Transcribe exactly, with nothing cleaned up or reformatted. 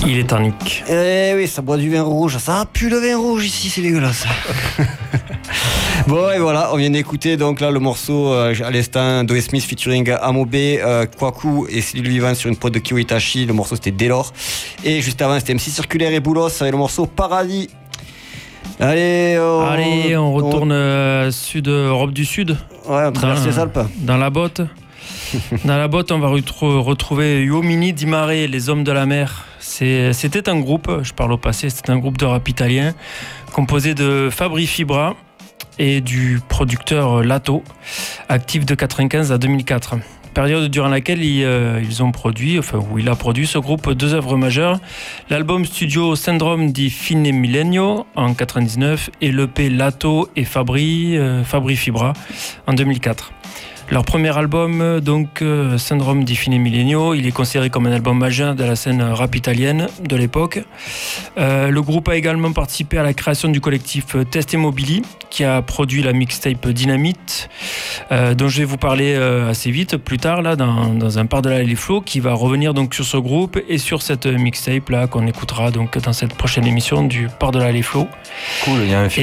Il est tonique. Eh oui, ça boit du vin rouge. Ça pue le vin rouge ici, c'est dégueulasse. Bon, et voilà, on vient d'écouter donc là le morceau euh, à l'instant d'O S Smith featuring Amobe, euh, Kwaku et Cellule Vivant sur une prod de Kyo Itachi. Le morceau c'était Dès lors. Et juste avant, c'était M C Circulaire et Boulos avec le morceau Paradis. Allez, on, Allez, on retourne on... Euh, sud, Europe du Sud. Ouais, on traverse les Alpes. Dans la botte. Dans la botte, on va retro- retrouver Uomini di Mare, les hommes de la mer. C'est, c'était un groupe, je parle au passé, c'était un groupe de rap italien composé de Fabri Fibra et du producteur Lato, actif de quatre-vingt-quinze à deux mille quatre. Période durant laquelle ils, euh, ils ont produit, enfin où il a produit ce groupe deux œuvres majeures, l'album studio Syndrome di Fine Millennio en quatre-vingt-dix-neuf et l'E P Lato et Fabri, euh, Fabri Fibra en deux mille quatre. Leur premier album, donc euh, Syndrome di Fine Millennio, il est considéré comme un album majeur de la scène rap italienne de l'époque. Euh, le groupe a également participé à la création du collectif Test Mobili, qui a produit la mixtape Dynamite, euh, dont je vais vous parler euh, assez vite plus tard là dans, dans un Par-delà les flots, qui va revenir donc sur ce groupe et sur cette mixtape là qu'on écoutera donc dans cette prochaine émission du Par-delà les flots. Cool, il y a un film